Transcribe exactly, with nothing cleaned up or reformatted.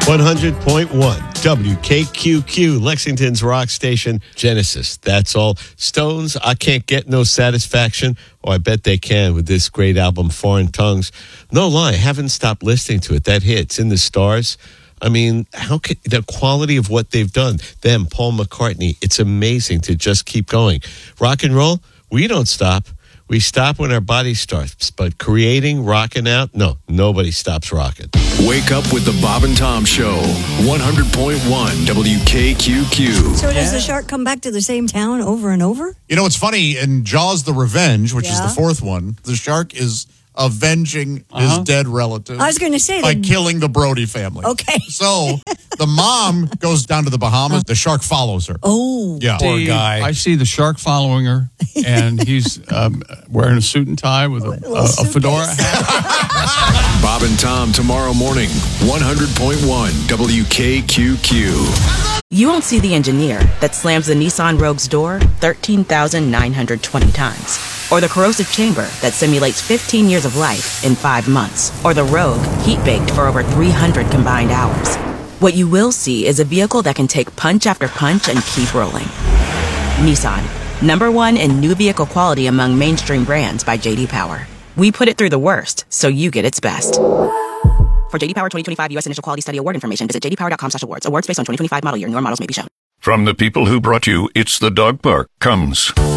one hundred point one W K Q Q, Lexington's rock station, Genesis. That's all. Stones, I can't get no satisfaction. Oh, I bet they can with this great album, Foreign Tongues. No lie, I haven't stopped listening to it. That hit's in the stars. I mean, how can the quality of what they've done? Them, Paul McCartney, it's amazing to just keep going. Rock and roll, we don't stop. We stop when our body starts, but creating, rocking out, no, nobody stops rocking. Wake up with the Bob and Tom Show, one hundred point one W K Q Q. So does the shark come back to the same town over and over? You know, it's funny, in Jaws the Revenge, which Yeah. is the fourth one, the shark is avenging Uh-huh. his dead relative. I was going to say by that. killing the Brody family. Okay. So the mom goes down to the Bahamas. The shark follows her. Oh. Yeah. Poor guy. I see the shark following her, and he's um, wearing a suit and tie with a, a, a fedora hat. Bob and Tom tomorrow morning, one hundred point one W K Q Q. You won't see the engineer that slams the Nissan Rogue's door thirteen thousand nine hundred twenty times. Or the corrosive chamber that simulates fifteen years of life in five months. Or the Rogue heat-baked for over three hundred combined hours. What you will see is a vehicle that can take punch after punch and keep rolling. Nissan, number one in new vehicle quality among mainstream brands by J D Power. We put it through the worst, so you get its best. For J D Power twenty twenty-five U S Initial Quality Study Award information, visit j d power dot com slash awards. Awards based on twenty twenty-five model year. Newer models may be shown. From the people who brought you It's the Dog Park comes